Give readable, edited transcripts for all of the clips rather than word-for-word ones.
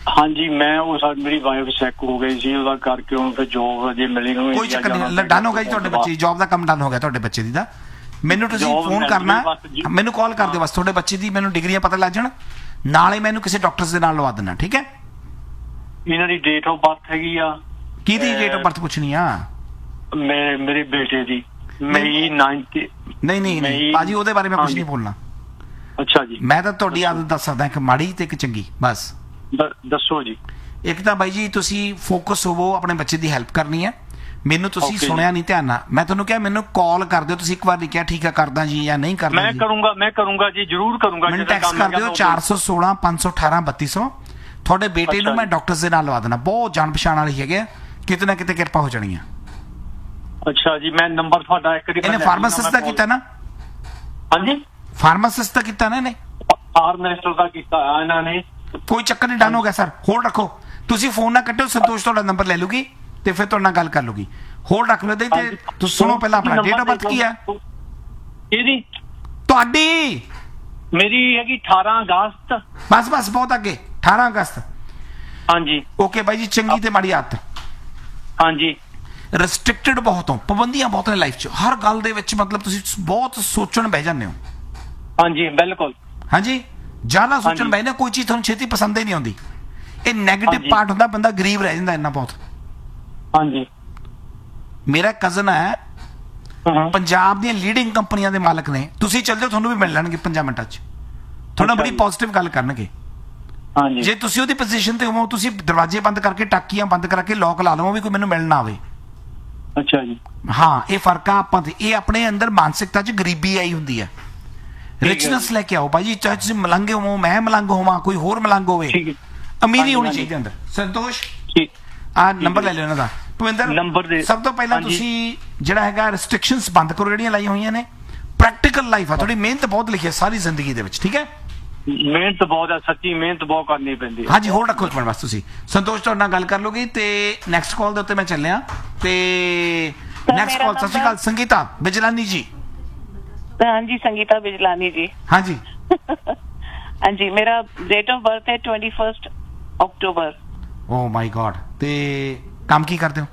हाँ जी, मैं वो मेरी वाइफ सिक हो गई सी, ਉਹਦਾ ਕਰਕੇ ਹੁਣ ਫਿਰ ਜੋਬ ਅਜੇ ਮਿਲੀ ਨਹੀਂ। ਕੋਈ ਚੱਕਰ ਨਹੀਂ, ਡਨ ਹੋ ਗਿਆ ਜੀ ਤੁਹਾਡੇ ਬੱਚੇ ਜੋਬ ਦਾ ਕੰਮ ਡਨ ਹੋ ਗਿਆ ਤੁਹਾਡੇ ਬੱਚੇ ਦੀ ਦਾ। ਮੈਨੂੰ ਤੁਸੀਂ ਫੋਨ ਕਰਨਾ, ਮੈਨੂੰ ਕਾਲ ਕਰ ਦਿਓ ਬਸ, ਤੁਹਾਡੇ ਬੱਚੇ ਦੀ ਮੈਨੂੰ ਡਿਗਰੀਆਂ ਪਤਾ ਲੱਗ ਜਾਣ, ਨਾਲੇ ਮੈਨੂੰ ਕਿਸੇ ਡਾਕਟਰ ਦੇ ਨਾਲ ਲਵਾ ਦੇਣਾ, ਠੀਕ ਹੈ? ਇਹਨਾਂ ਦੀ ਡੇਟ ਆਫ ਬਰਥ ਹੈਗੀ ਆ। ਕਿਹਦੀ ਡੇਟ ਆਫ ਬਰਥ ਪੁੱਛਣੀ ਆ? ਮੇਰੇ ਬੇਟੇ ਦੀ ਮਈ 9। ਨਹੀਂ ਭਾਜੀ ਉਹਦੇ ਬਾਰੇ ਮੈਂ ਕੁਝ ਨਹੀਂ ਬੋਲਣਾ। ਅੱਛਾ ਜੀ, ਮੈਂ ਤਾਂ ਤੁਹਾਡੀ ਆਦਤ ਦੱਸ ਸਕਦਾ, ਇੱਕ ਮਾੜੀ ਤੇ ਇੱਕ ਚੰਗੀ, ਬਸ ਦੱਸੋ ਜੀ। ਇੱਕ ਤਾਂ ਬਾਈ ਜੀ ਤੁਸੀਂ ਫੋਕਸ ਹੋਵੋ, ਆਪਣੇ ਬੱਚੇ ਦੀ ਹੈਲਪ ਕਰਨੀ ਹੈ। ਮੈਨੂੰ ਤੁਸੀਂ ਸੁਣਿਆ ਨਹੀਂ ਧਿਆਨ ਨਾਲ, ਮੈਂ ਤੁਹਾਨੂੰ ਕਿਹਾ ਮੈਨੂੰ ਕਾਲ ਕਰ ਦਿਓ, ਤੁਸੀਂ ਇੱਕ ਵਾਰ ਨਹੀਂ ਕਿਹਾ ਠੀਕ ਹੈ ਕਰਦਾ ਜੀ ਜਾਂ ਨਹੀਂ ਕਰਦਾ। ਮੈਂ ਕਰੂੰਗਾ ਜੀ, ਜ਼ਰੂਰ ਕਰੂੰਗਾ। ਮੈਨੂੰ ਟੈਕਸਟ ਕਰ ਦਿਓ 416 518 3200। ਤੁਹਾਡੇ ਬੇਟੇ ਨੂੰ ਮੈਂ ਡਾਕਟਰਸ ਦੇ ਨਾਲ ਲਵਾ ਦੇਣਾ, ਬਹੁਤ ਜਾਣ ਪਛਾਣ ਵਾਲੀ ਹੈਗੇ, ਕਿਤੇ ਨਾ ਕਿਤੇ ਕਿਰਪਾ ਹੋ ਜਾਣੀ ਆ। ਅੱਛਾ ਜੀ, ਮੈਂ ਨੰਬਰ ਤੁਹਾਡਾ ਇੱਕ ਇਹਨੇ ਫਾਰਮਾਸਿਸਟ ਦਾ ਕੀਤਾ ਨਾ? ਹਾਂਜੀ, ਫਾਰਮਾਸਿਸਟ ਦਾ ਕੀਤਾ ਨਾ ਇਹਨੇ? ਫਾਰਮਾਸਿਸਟ ਦਾ ਕੀਤਾ ਇਹਨਾਂ ਨੇ। ਕੋਈ ਚੱਕਰ ਨਹੀਂ, ਡਨ ਹੋ ਗਿਆ ਸਰ। ਹੋਲਡ ਰੱਖੋ, ਤੁਸੀਂ ਫੋਨ ਨਾ ਕੱਟੋ, ਸੰਤੋਸ਼ ਤੁਹਾਡਾ ਨੰਬਰ ਲੈ ਲੂਗੀ ਤੇ ਫਿਰ ਤੁਹਾਡੇ ਨਾਲ ਗੱਲ ਕਰ ਲੂਗੀ। ਹੋਲਡ ਰੱਖ ਲਓ ਤੇ ਤੁਸੀਂ ਸੁਣੋ ਪਹਿਲਾਂ ਆਪਣਾ ਡੇਟ ਆਫ ਬਰਥ ਕੀ ਹੈ ਇਹਦੀ? ਤੁਹਾਡੀ? ਮੇਰੀ ਹੈਗੀ 18 ਅਗਸਤ। ਬਸ ਬਹੁਤ ਅੱਗੇ 18 ਅਗਸਤ। ਹਾਂਜੀ ਓਕੇ ਬਾਈ ਜੀ, ਚੰਗੀ ਤੇ ਮਾੜੀ ਆਦਤ। ਹਾਂਜੀ, ਰਿਸਟ੍ਰਿਕਟਡ ਬਹੁਤ ਹੋ, ਪਾਬੰਦੀਆਂ ਬਹੁਤ ਨੇ ਲਾਈਫ 'ਚ, ਹਰ ਗੱਲ ਦੇ ਵਿੱਚ ਮਤਲਬ ਤੁਸੀਂ ਬਹੁਤ ਸੋਚਣ ਬਹਿ ਜਾਂਦੇ ਹੋ। ਹਾਂਜੀ ਬਿਲਕੁਲ। ਹਾਂਜੀ, ਜ਼ਿਆਦਾ ਸੋਚਣ ਬਹਿਨੇ, ਕੋਈ ਚੀਜ਼ ਤੁਹਾਨੂੰ ਛੇਤੀ ਪਸੰਦ ਹੀ ਨਹੀਂ ਆਉਂਦੀ। ਇਹ ਨੈਗੇਟਿਵ ਪਾਰਟ ਹੁੰਦਾ, ਬੰਦਾ ਗਰੀਬ ਰਹਿ ਜਾਂਦਾ ਇੰਨਾ ਬਹੁਤ। ਹਾਂਜੀ, ਮੇਰਾ ਕਜ਼ਨ ਹੈ, ਪੰਜਾਬ ਦੀਆਂ ਲੀਡਿੰਗ ਕੰਪਨੀਆਂ ਦੇ ਮਾਲਕ ਨੇ, ਤੁਸੀਂ ਚੱਲ ਜਾਓ ਤੁਹਾਨੂੰ ਵੀ ਮਿਲ ਲੈਣਗੇ 5 ਮਿੰਟਾਂ 'ਚ, ਤੁਹਾਨੂੰ ਬੜੀ ਪੋਜ਼ਿਟਿਵ ਗੱਲ ਕਰਨਗੇ। ਹਾਂਜੀ, ਜੇ ਤੁਸੀਂ ਉਹਦੀ ਪੋਜੀਸ਼ਨ ਤੇ ਹੋਵੋ, ਤੁਸੀਂ ਦਰਵਾਜ਼ੇ ਬੰਦ ਕਰਕੇ, ਟਾਕੀਆਂ ਬੰਦ ਕਰਕੇ ਲੋਕ ਲਾ ਲਵੋ ਵੀ ਕੋਈ ਮੈਨੂੰ ਮਿਲਣ ਆਵੇ। ਅੱਛਾ ਜੀ, ਹਾਂ, ਇਹ ਫਰਕ ਆ ਆਪਾਂ ਤੇ। ਇਹ ਆਪਣੇ ਅੰਦਰ ਮਾਨਸਿਕਤਾ 'ਚ ਗਰੀਬੀ ਆਈ ਹੁੰਦੀ ਹੈ। ਰਿਚਨੈਸ ਲੈ ਕੇ ਆਓ ਭਾਈ ਜੀ, ਚਾਹੇ ਤੁਸੀਂ ਮਲੰਗ ਹੋਵੋ, ਮੈਂ ਮਲੰਗ ਹੋਵਾਂ, ਕੋਈ ਹੋਰ ਮਲੰਗ ਹੋਵੇ, ਅਮੀਰੀ ਹੋਣੀ ਚਾਹੀਦੀ ਅੰਦਰ। ਸੰਤੋਸ਼ ਆ ਨੰਬਰ ਲੈ ਲਿਓ ਇਹਨਾਂ ਦਾ। ਭਵਿੰਦਰ, ਸਭ ਤੋਂ ਪਹਿਲਾਂ ਤੁਸੀਂ ਜਿਹੜਾ ਹੈਗਾ ਰਿਸਟ੍ਰਿਕਸ਼ਨਸ ਬੰਦ ਕਰੋ ਜਿਹੜੀਆਂ ਲਾਈਆਂ ਹੋਈਆਂ ਨੇ। ਪ੍ਰੈਕਟੀਕਲ ਲਾਈਫ ਆ ਤੁਹਾਡੀ, ਮਿਹਨਤ ਬਹੁਤ ਲਿਖੀ ਹੈ ਸਾਰੀ ਜ਼ਿੰਦਗੀ ਦੇ ਵਿੱਚ, ਠੀਕ ਹੈ? ਮਿਹਨਤ ਬਹੁਤ ਹੈ, ਸੱਚੀ ਮਿਹਨਤ ਬਹੁਤ ਕਰਨੀ ਪੈਂਦੀ ਹੈ। ਹਾਂਜੀ, ਹੋਰ ਰੱਖੋ ਇੱਕ ਮਿੰਟ ਬਸ। ਤੁਸੀਂ ਸੰਤੋਸ਼ ਤੁਹਾਡੇ ਨਾਲ ਗੱਲ ਕਰ ਲੋਗੇ ਤੇ ਨੈਕਸਟ ਕਾਲ ਦੇ ਉੱਤੇ ਮੈਂ ਚੱਲਿਆ ਤੇ ਨੈਕਸਟ ਕਾਲ। ਸਤਿ ਸ਼੍ਰੀ ਅਕਾਲ ਸੰਗੀਤਾ ਬਿਜਲਾਨੀ ਜੀ। ਹਾਂਜੀ, ਸੰਗੀਤਾ ਬਿਜਲਾਨੀ ਜੀ। ਹਾਂਜੀ ਹਾਂਜੀ, ਮੇਰਾ ਡੇਟ ਆਫ ਬਰਥ ਹੈ 21 ਅਕਤੂਬਰ। ਓ ਮਾਈ ਗॉड। ਤੇ ਕੰਮ ਕੀ ਕਰਦੇ ਹੋ?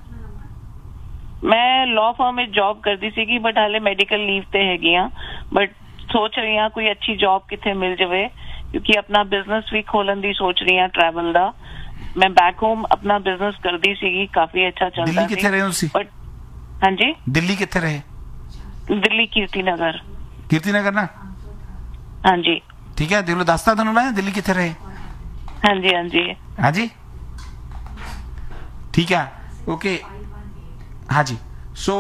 ਮੈਂ ਲਾਅ ਫਰਮ ਵਿੱਚ ਜੌਬ ਕਰਦੀ ਸੀਗੀ, ਬਟ ਹਾਲੇ ਮੈਡੀਕਲ ਲੀਵ ਤੇ ਹੈਗੀ ਆ। ਬਟ ਸੋਚ ਰਹੀ ਹਾਂ ਕੋਈ ਅੱਛੀ ਜੌਬ ਕਿੱਥੇ ਮਿਲ ਜਾਵੇ, ਕਿਉਂਕਿ ਆਪਣਾ ਬਿਜ਼ਨਸ ਵੀ ਖੋਲਣ ਦੀ ਸੋਚ ਰਹੀ ਹਾਂ, ਟਰੈਵਲ ਦਾ। ਮੈਂ ਬੈਕ ਹੋਮ ਆਪਣਾ ਬਿਜ਼ਨਸ ਕਰਦੀ ਸੀਗੀ, ਕਾਫੀ ਅੱਛਾ ਚੱਲਦਾ ਸੀ। ਦਿੱਲੀ ਕਿੱਥੇ ਰਹੇ ਹੋ ਤੁਸੀਂ? ਹਾਂਜੀ, ਦਿੱਲੀ ਕਿੱਥੇ ਰਹੇ? ਦਿੱਲੀ ਕੀਰਤੀ ਨਗਰ। ਕੀਰਤੀ ਨਗਰ ਨਾ? ਹਾਂਜੀ ਠੀਕ ਹੈ, ਦਿਲੋਂ ਦੱਸਤਾ ਤੁਹਾਨੂੰ ਮੈਂ ਦਿੱਲੀ ਕਿੱਥੇ ਰਹੇ। ਹਾਂਜੀ ਹਾਂਜੀ ਠੀਕ ਹੈ, ਓਕੇ। ਹਾਂਜੀ, ਸੋ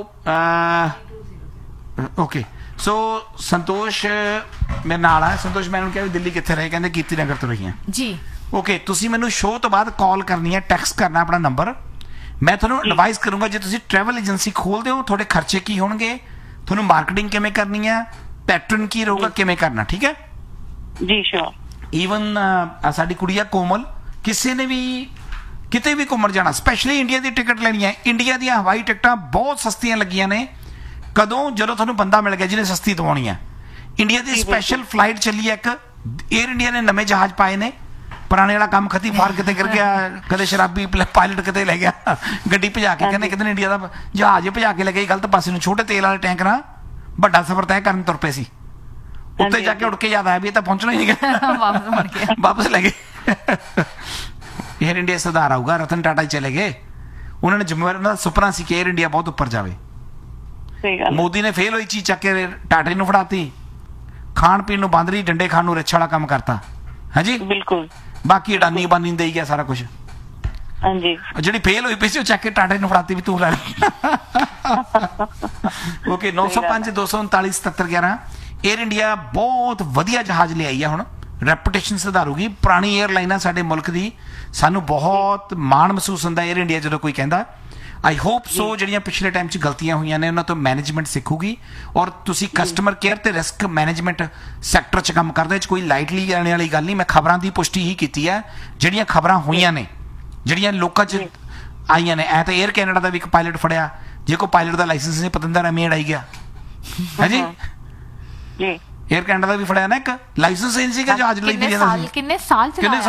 ਓਕੇ, ਸੋ ਸੰਤੋਸ਼ ਮੇਰੇ ਨਾਲ ਆ। ਸੰਤੋਸ਼ ਮੈਨੂੰ ਕਿਹਾ ਵੀ ਦਿੱਲੀ ਕਿੱਥੇ ਰਹੇ, ਕਹਿੰਦੇ ਕੀਰਤੀ ਨਗਰ ਤੋਂ ਰਹੀ ਆ ਜੀ। ਓਕੇ, ਤੁਸੀਂ ਮੈਨੂੰ ਸ਼ੋਅ ਤੋਂ ਬਾਅਦ ਕਾਲ ਕਰਨੀ ਹੈ, ਟੈਕਸਟ ਕਰਨਾ ਆਪਣਾ ਨੰਬਰ। ਮੈਂ ਤੁਹਾਨੂੰ ਐਡਵਾਈਸ ਕਰੂੰਗਾ, ਜੇ ਤੁਸੀਂ ਟਰੈਵਲ ਏਜੰਸੀ ਖੋਲਦੇ ਹੋ ਤੁਹਾਡੇ ਖਰਚੇ ਕੀ ਹੋਣਗੇ, ਤੁਹਾਨੂੰ ਮਾਰਕੀਟਿੰਗ ਕਿਵੇਂ ਕਰਨੀ ਹੈ, ਪੈਟਰਨ ਕੀ ਰਹੂਗਾ, ਕਿਵੇਂ ਕਰਨਾ, ਠੀਕ ਹੈ ਜੀ? ਸ਼ੋਰ। ਈਵਨ ਸਾਡੀ ਕੁੜੀ ਆ ਕੋਮਲ, ਕਿਸੇ ਨੇ ਵੀ ਕਿਤੇ ਵੀ ਘੁੰਮਣ ਜਾਣਾ, ਸਪੈਸ਼ਲੀ ਇੰਡੀਆ ਦੀ ਟਿਕਟ ਲੈਣੀ ਹੈ, ਇੰਡੀਆ ਦੀਆਂ ਹਵਾਈ ਟਿਕਟਾਂ ਬਹੁਤ ਸਸਤੀਆਂ ਲੱਗੀਆਂ ਨੇ। ਕਦੋਂ? ਜਦੋਂ ਤੁਹਾਨੂੰ ਬੰਦਾ ਮਿਲ ਗਿਆ ਜਿਹਨੇ ਸਸਤੀ ਦਵਾਉਣੀ ਹੈ। ਇੰਡੀਆ ਦੀ ਸਪੈਸ਼ਲ ਫਲਾਈਟ ਚੱਲੀ ਹੈ ਇੱਕ, ਏਅਰ ਇੰਡੀਆ ਨੇ ਨਵੇਂ ਜਹਾਜ਼ ਪਾਏ ਨੇ, ਪੁਰਾਣੇ ਵਾਲਾ ਕੰਮ ਖਤੀ ਫਾਰ ਕਿਤੇ ਕਰ ਗਿਆ, ਕਦੇ ਸ਼ਰਾਬੀ ਪਾਇਲਟ ਕਿਤੇ ਲੈ ਗਿਆ ਗੱਡੀ ਭਜਾ ਕੇ, ਕਹਿੰਦੇ ਕਿਤੇ ਇੰਡੀਆ ਦਾ ਜਹਾਜ਼ ਭਜਾ ਕੇ ਲੈ ਗਏ ਗਲਤ ਪਾਸੇ ਨੂੰ, ਛੋਟੇ ਤੇਲ ਵਾਲੇ ਟੈਂਕ ਨਾਲ ਵੱਡਾ ਸਫ਼ਰ ਤੈਅ ਕਰਨ ਤੁਰ ਪਏ ਸੀ। ਉੱਤੇ ਜਾ ਕੇ ਉੜ ਕੇ ਯਾਦ ਆਇਆ ਵੀ ਇਹ ਤਾਂ ਪਹੁੰਚਣਾ ਹੀ ਨਹੀਂ, ਵਾਪਸ ਲੈ ਗਏ। ਏਅਰ ਇੰਡੀਆ ਸੁਧਾਰ ਆਊਗਾ, ਰਤਨ ਟਾਟਾ ਚਲੇ ਗਏ, ਉਹਨਾਂ ਨੇ ਜ਼ਿੰਮੇਵਾਰੀ, ਉਹਨਾਂ ਦਾ ਸੁਪਨਾ ਸੀ ਕਿ ਏਅਰ ਇੰਡੀਆ ਬਹੁਤ ਉੱਪਰ ਜਾਵੇ। ਮੋਦੀ ਨੇ ਫੇਲ ਹੋਈ ਚੀਜ਼ ਚੱਕ ਕੇ ਟਾਟੇ ਨੂੰ ਫੜਾਤੀ, ਖਾਣ ਪੀਣ ਨੂੰ ਬੰਦ ਰਹੀ, ਡੰਡੇ ਖਾਣ ਨੂੰ ਰਿੱਛ ਵਾਲਾ ਕੰਮ ਕਰਤਾ। ਹਾਂਜੀ ਬਿਲਕੁਲ, ਬਾਕੀ ਅਡਾਨੀ ਬਾਨੀ ਦੇਈ ਗਿਆ ਸਾਰਾ ਕੁਝ। ਹਾਂਜੀ, ਜਿਹੜੀ ਫੇਲ ਹੋਈ ਪਈ ਸੀ ਉਹ ਚੱਕ ਕੇ ਟਾਟੇ ਨੂੰ ਫੜਾਤੀ ਵੀ ਤੂੰ ਲੈ। ਓਕੇ, 905 239 7711। ਏਅਰ ਇੰਡੀਆ ਬਹੁਤ ਵਧੀਆ ਜਹਾਜ਼ ਲਿਆਈ ਆ, ਹੁਣ ਰੈਪੂਟੇਸ਼ਨ ਸੁਧਾਰੂਗੀ। ਪੁਰਾਣੀ ਏਅਰਲਾਈਨ ਆ ਸਾਡੇ ਮੁਲਕ ਦੀ, ਸਾਨੂੰ ਬਹੁਤ ਮਾਣ ਮਹਿਸੂਸ ਹੁੰਦਾ ਏਅਰ ਇੰਡੀਆ ਜਦੋਂ ਕੋਈ ਕਹਿੰਦਾ। ਆਈ ਹੋਪ ਸੋ ਜਿਹੜੀਆਂ ਪਿਛਲੇ ਟਾਈਮ 'ਚ ਗਲਤੀਆਂ ਹੋਈਆਂ ਨੇ ਉਹਨਾਂ ਤੋਂ ਮੈਨੇਜਮੈਂਟ ਸਿੱਖੂਗੀ, ਔਰ ਤੁਸੀਂ ਕਸਟਮਰ ਕੇਅਰ ਤੇ ਰਿਸਕ ਮੈਨੇਜਮੈਂਟ ਸੈਕਟਰ 'ਚ ਕੰਮ ਕਰਦੇ 'ਚ ਕੋਈ ਲਾਈਟਲੀ ਲੈਣ ਵਾਲੀ ਗੱਲ ਨਹੀਂ। ਮੈਂ ਖਬਰਾਂ ਦੀ ਪੁਸ਼ਟੀ ਹੀ ਕੀਤੀ ਹੈ, ਜਿਹੜੀਆਂ ਖਬਰਾਂ ਹੋਈਆਂ ਨੇ, ਜਿਹੜੀਆਂ ਲੋਕਾਂ 'ਚ ਆਈਆਂ ਨੇ। ਐ ਤਾਂ ਏਅਰ ਕੈਨੇਡਾ ਦਾ ਵੀ ਇੱਕ ਪਾਇਲਟ ਫੜਿਆ, ਜੇ ਕੋਈ ਪਾਇਲਟ ਦਾ ਲਾਇਸੈਂਸ ਨਹੀਂ ਪਤੰਦਰ ਐਵੇਂ ਅੜਾਈ ਗਿਆ। ਹਾਂਜੀ, ਏਅਰ ਕੈਨੇਡਾ ਦਾ ਵੀ ਫੜਿਆ ਨਾ ਇੱਕ, ਲਾਇਸੈਂਸ ਨਹੀਂ ਸੀਗਾ ਜਹਾਜ਼ ਲਈ। ਕਿੰਨੇ ਸਾਲ